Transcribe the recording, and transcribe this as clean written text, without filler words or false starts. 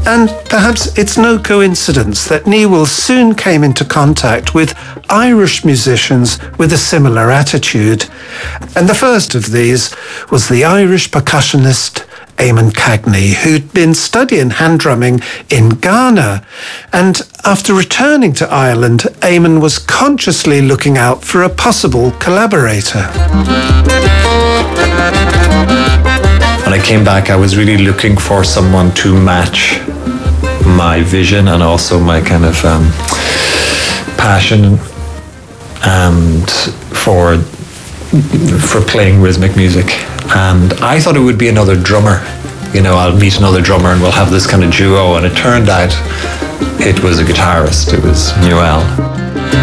And perhaps it's no coincidence that Newell soon came into contact with Irish musicians with a similar attitude. And the first of these was the Irish percussionist Eamon Cagney, who'd been studying hand drumming in Ghana. And after returning to Ireland, Eamon was consciously looking out for a possible collaborator. When I came back, I was really looking for someone to match my vision and also my kind of passion and for playing rhythmic music. And I thought it would be another drummer. You know, I'll meet another drummer and we'll have this kind of duo. And it turned out it was a guitarist. It was Newell.